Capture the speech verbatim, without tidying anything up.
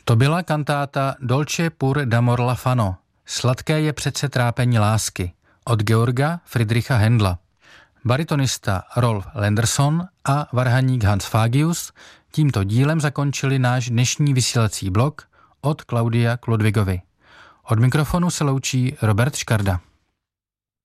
To byla kantáta Dolce pur d'amor la fano, Sladké je přece trápení lásky, od Georga Friedricha Händla. Baritonista Rolf Lenderson a varhaník Hans Fagius tímto dílem zakončili náš dnešní vysílací blok od Klaudia Klodvigovy. Od mikrofonu se loučí Robert Škarda.